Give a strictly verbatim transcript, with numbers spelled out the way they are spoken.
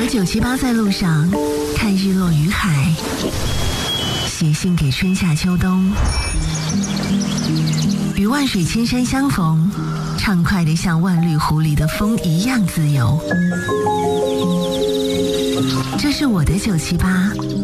九七八在路上，看日落于海，写信给春夏秋冬，与万水千山相逢，畅快地像万绿湖里的风一样自由。这是我的九七八，